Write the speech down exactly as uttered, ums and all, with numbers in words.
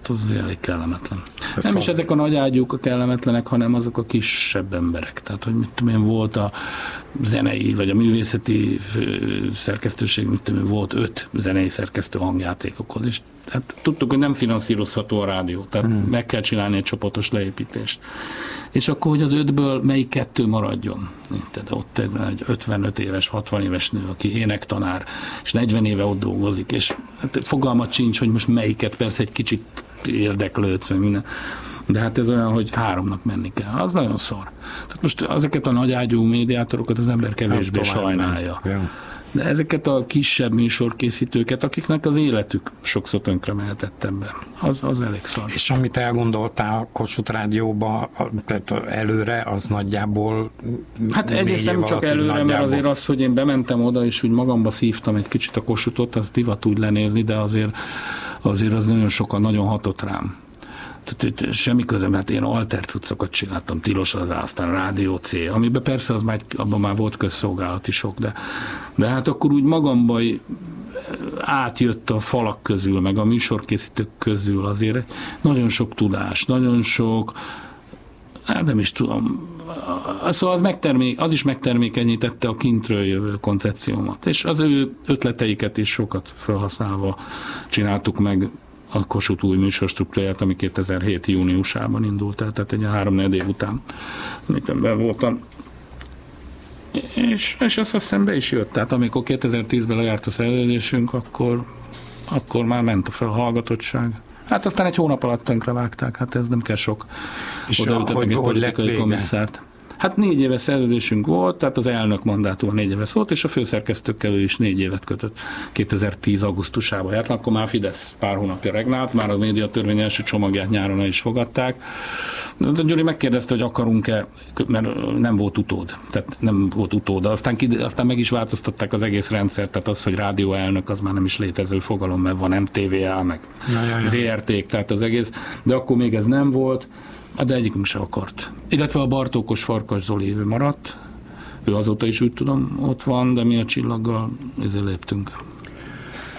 Hát az elég kellemetlen. Ez Nem szó... is ezek a nagy ágyúk a kellemetlenek, hanem azok a kisebb emberek. Tehát, hogy mit tudom én, volt a zenei, vagy a művészeti szerkesztőség, mit tudom én, volt öt zenei szerkesztő hangjátékokhoz, és hát tudtuk, hogy nem finanszírozható a rádió, tehát hmm. meg kell csinálni egy csoportos leépítést. És akkor, hogy az ötből melyik kettő maradjon. Tehát ott egy ötvenöt éves, hatvan éves nő, aki énektanár, és negyven éve ott dolgozik, és hát fogalmat sincs, hogy most melyiket, persze egy kicsit érdeklődsz, vagy minden. De hát ez olyan, hogy háromnak menni kell. Az nagyon szar. Tehát most ezeket a nagyágyú médiátorokat az ember kevésbé sajnálja. De ezeket a kisebb műsorkészítőket, akiknek az életük sokszor tönkre mehetett ebbe, az, az elég szar. És amit elgondoltál a Kossuth Rádióba, tehát előre, az nagyjából... Hát egyrészt nem csak előre, nagyjából... mert azért az, hogy én bementem oda, és úgy magamba szívtam egy kicsit a Kossuthot, az divat úgy lenézni, de azért, azért az nagyon sokan nagyon hatott rám. Tehát semmi közem, hát én alter cuccokat csináltam, Tilos az aztán Rádió C, amiben persze az már, abban már volt közszolgálati sok, de, de hát akkor úgy magamban átjött a falak közül, meg a műsorkészítők közül azért nagyon sok tudás, nagyon sok, hát nem is tudom, szóval az, megtermék, az is megtermékenyítette a kintről jövő koncepciómat, és az ő ötleteiket is sokat felhasználva csináltuk meg a Kossuth új műsorstruktúráját, ami kétezer-hét júniusában indult el, tehát egy három-négy év után, amit ben voltam. És, és azt hiszem be is jött. Tehát amikor kétezer-tízben lejárt a szerződésünk, akkor, akkor már ment a felhallgatottság. Hát aztán egy hónap alatt tönkre vágták, hát ez nem kell sok. És odaütöttek egy politikai komisszárt. Hát négy éves szerződésünk volt, tehát az elnök mandátuma négy éves volt, és a főszerkesztőkkel ő is négy évet kötött kétezer-tíz augusztusában. Hát akkor már Fidesz pár hónapja regnált, már a médiatörvény első csomagját nyáron el is fogadták. De Gyuri megkérdezte, hogy akarunk-e, mert nem volt utód, tehát nem volt utód. Aztán, aztán meg is változtatták az egész rendszert, tehát az, hogy rádióelnök, az már nem is létező fogalom, mert van em té vé á, meg ja, ja, ja. zé er té-k, tehát az egész, de akkor még ez nem volt. De egyikünk se akart. Illetve a Bartókos Farkas Zoli ő maradt, ő azóta is úgy tudom ott van, de mi a Csillaggal ezzel léptünk.